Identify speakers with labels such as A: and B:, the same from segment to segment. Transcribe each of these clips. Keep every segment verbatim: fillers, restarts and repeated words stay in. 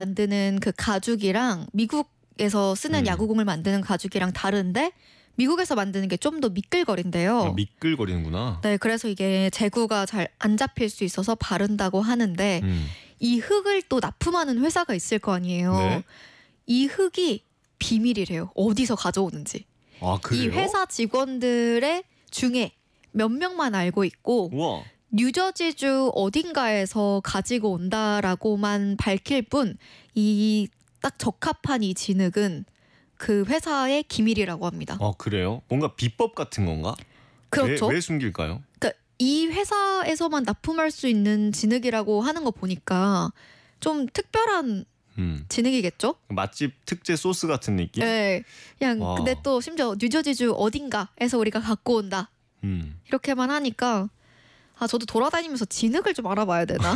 A: 만드는 그 가죽이랑 미국에서 쓰는
B: 음.
A: 야구공을 만드는 가죽이랑 다른데 미국에서 만드는 게 좀 더 미끌거린대요.
B: 아, 미끌거리는구나.
A: 네, 그래서 이게 재구가 잘 안 잡힐 수 있어서 바른다고 하는데
B: 음.
A: 이 흙을 또 납품하는 회사가 있을 거 아니에요.
B: 네.
A: 이 흙이 비밀이래요. 어디서 가져오는지.
B: 아, 그래요?
A: 이 회사 직원들의 중에 몇 명만 알고 있고
B: 우와.
A: 뉴저지주 어딘가에서 가지고 온다라고만 밝힐 뿐 이 딱 적합한 이 진흙은 그 회사의 기밀이라고 합니다.
B: 아, 그래요? 뭔가 비법 같은 건가?
A: 그렇죠.
B: 왜, 왜 숨길까요?
A: 그러니까 이 회사에서만 납품할 수 있는 진흙이라고 하는 거 보니까 좀 특별한
B: 음.
A: 진흙이겠죠?
B: 맛집 특제 소스 같은 느낌?
A: 네. 그냥
B: 와.
A: 근데 또 심지어 뉴저지주 어딘가에서 우리가 갖고 온다.
B: 음.
A: 이렇게만 하니까 아 저도 돌아다니면서 진흙을 좀 알아봐야 되나?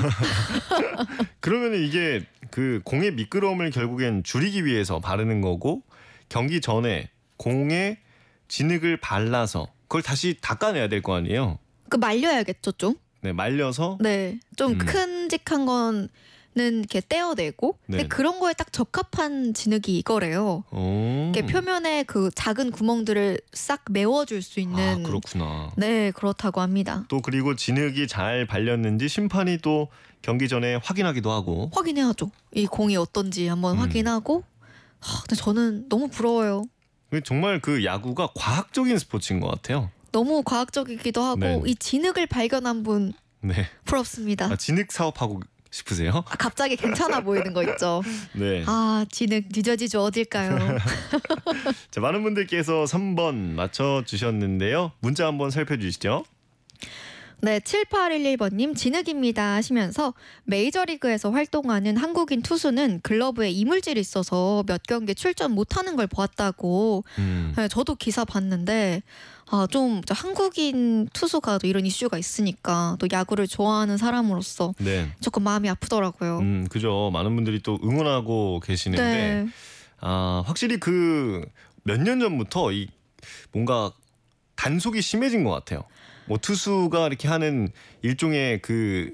B: 그러면 이게 그 공의 미끄러움을 결국엔 줄이기 위해서 바르는 거고 경기 전에 공에 진흙을 발라서 그걸 다시 닦아내야 될 거 아니에요?
A: 그 말려야겠죠 좀.
B: 네, 말려서
A: 네, 좀
B: 음.
A: 큼직한 거는 이렇게 떼어내고. 근데
B: 네.
A: 그런 거에 딱 적합한 진흙이 이거래요.
B: 오.
A: 이렇게 표면에 그 작은 구멍들을 싹 메워줄 수 있는.
B: 아, 그렇구나.
A: 네, 그렇다고 합니다.
B: 또 그리고 진흙이 잘 발렸는지 심판이 또 경기 전에 확인하기도 하고.
A: 확인해야죠. 이 공이 어떤지 한번
B: 음.
A: 확인하고. 하, 근데 저는 너무 부러워요.
B: 정말 그 야구가 과학적인 스포츠인 것 같아요.
A: 너무 과학적이기도 하고
B: 네.
A: 이 진흙을 발견한 분
B: 네.
A: 부럽습니다.
B: 아, 진흙 사업하고 싶으세요?
A: 아, 갑자기 괜찮아 보이는 거 있죠.
B: 네.
A: 아 진흙 뉴저지주 어딜까요?
B: 자, 많은 분들께서 삼 번 맞춰주셨는데요. 문자 한번 살펴주시죠.
A: 네, 칠팔일일 번님 진흙입니다 하시면서 메이저리그에서 활동하는 한국인 투수는 글러브에 이물질이 있어서 몇 경기 출전 못하는 걸 보았다고.
B: 음.
A: 네, 저도 기사 봤는데 아, 좀 한국인 투수가 또 이런 이슈가 있으니까 또 야구를 좋아하는 사람으로서
B: 네.
A: 조금 마음이 아프더라고요.
B: 음, 그죠. 많은 분들이 또 응원하고 계시는데
A: 네.
B: 아, 확실히 그 몇 년 전부터 이 뭔가 단속이 심해진 것 같아요. 뭐 투수가 이렇게 하는 일종의 그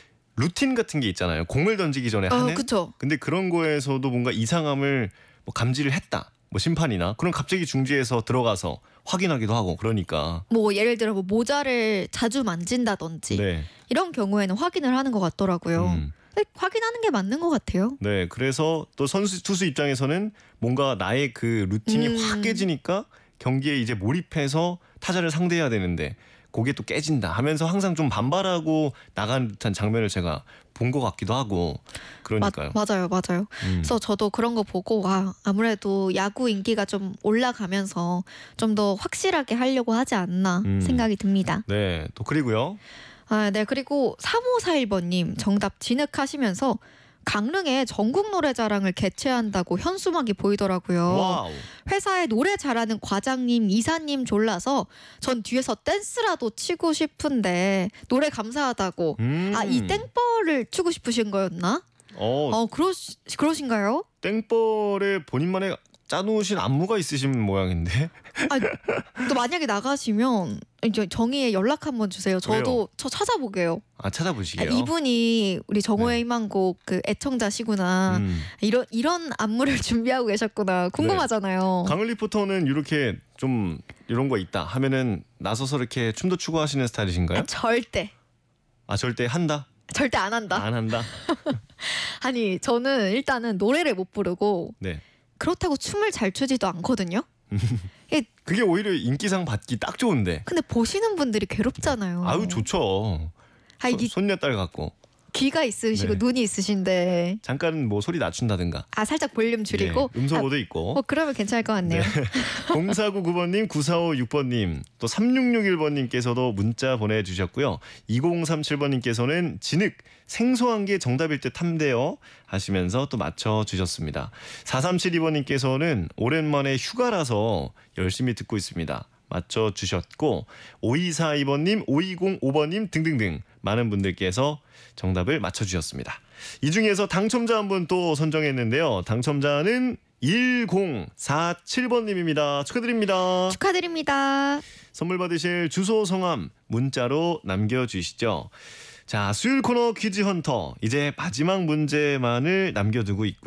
B: 루틴 같은 게 있잖아요. 공을 던지기 전에 하는.
A: 어, 그쵸.
B: 근데 그런 거에서도 뭔가 이상함을 뭐 감지를 했다. 뭐 심판이나 그럼 갑자기 중지해서 들어가서 확인하기도 하고 그러니까.
A: 뭐 예를 들어 뭐 모자를 자주 만진다든지
B: 네.
A: 이런 경우에는 확인을 하는 것 같더라고요.
B: 음.
A: 근데 확인하는 게 맞는 것 같아요.
B: 네, 그래서 또 선수 투수 입장에서는 뭔가 나의 그 루틴이
A: 음.
B: 확 깨지니까 경기에 이제 몰입해서 타자를 상대해야 되는데 그게 또 깨진다 하면서 항상 좀 반발하고 나가는 듯한 장면을 제가 본 것 같기도 하고 그러니까요.
A: 마, 맞아요, 맞아요.
B: 음.
A: 그래서 저도 그런 거 보고 아, 아무래도 야구 인기가 좀 올라가면서 좀 더 확실하게 하려고 하지 않나
B: 음.
A: 생각이 듭니다.
B: 네, 또 그리고요.
A: 아, 네, 그리고 삼오사일 번님 정답 진흙하시면서 강릉에 전국 노래자랑을 개최한다고 현수막이 보이더라고요.
B: 와우.
A: 회사에 노래 잘하는 과장님, 이사님 졸라서 전 뒤에서 댄스라도 치고 싶은데 노래 감사하다고.
B: 음.
A: 아, 이 땡벌을 추고 싶으신 거였나?
B: 어,
A: 어, 그러 그러신가요?
B: 땡벌에 본인만의 짜놓으신 안무가 있으신 모양인데.
A: 아, 또 만약에 나가시면 이제 정희에 연락 한번 주세요. 저도
B: 왜요?
A: 저 찾아보게요.
B: 아,
A: 아,
B: 찾아보시게요.
A: 이분이 우리 정호의
B: 네.
A: 희망곡 그 애청자시구나.
B: 음.
A: 이런 이런 안무를 준비하고 계셨구나. 궁금하잖아요.
B: 강을 리포터는 이렇게 좀 이런 거 있다 하면은 나서서 이렇게 춤도 추고 하시는 스타일이신가요?
A: 아, 절대
B: 아, 절대 한다?
A: 절대 안 한다.
B: 안 한다?
A: 아니 저는 일단은 노래를 못 부르고
B: 네.
A: 그렇다고 춤을 잘 추지도 않거든요. 이-
B: 그게 오히려 인기상 받기 딱 좋은데.
A: 근데 보시는 분들이 괴롭잖아요.
B: 아유, 좋죠.
A: 아, 이게
B: 소, 손녀딸 같고.
A: 귀가 있으시고
B: 네.
A: 눈이 있으신데
B: 잠깐 뭐 소리 낮춘다든가.
A: 아 살짝 볼륨 줄이고
B: 네, 음소거도 있고.
A: 아, 어 그러면 괜찮을 것 같네요.
B: 공사구구 번님, 구사오육 번님, 또 삼육육일 번님께서도 문자 보내주셨고요. 이공삼칠 번님께서는 진흙, 생소한 게 정답일 듯 한데요 하시면서 또 맞춰주셨습니다. 사삼칠이 번님께서는 오랜만에 휴가라서 열심히 듣고 있습니다. 맞춰주셨고 오이사이 번님, 오이공오 번님 등등등 많은 분들께서 정답을 맞춰주셨습니다. 이 중에서 당첨자 한 분 또 선정했는데요. 당첨자는 일공사칠 번님입니다. 축하드립니다.
A: 축하드립니다.
B: 선물 받으실 주소, 성함 문자로 남겨주시죠. 자, 수요일 코너 퀴즈 헌터 이제 마지막 문제만을 남겨두고 있고요.